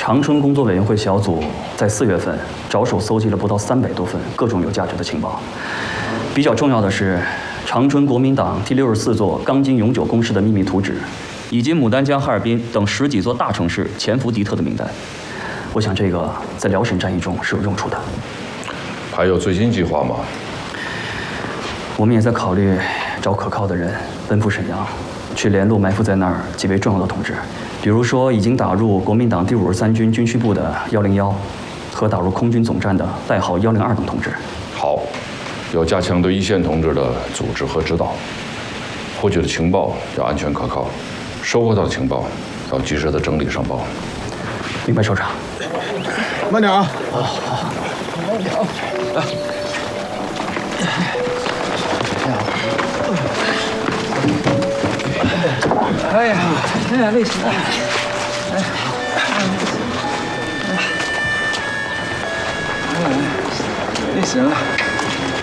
长春工作委员会小组在4月份着手搜集了不到300多份各种有价值的情报。比较重要的是，长春国民党第64座钢筋永久工事的秘密图纸，以及牡丹江、哈尔滨等10几座大城市潜伏敌特的名单。我想这个在辽沈战役中是有用处的。 还有最新计划吗？ 我们也在考虑找可靠的人奔赴沈阳，去联络埋伏在那儿几位重要的同志，比如说已经打入国民党第53军军区部的101和打入空军总站的代号102等同志。 好，要加强对一线同志的组织和指导，获取的情报要安全可靠，收获到的情报要及时的整理上报。 明白，首长。 慢点啊！ 好， 慢点啊！ 哎呀，累死了！累死人了！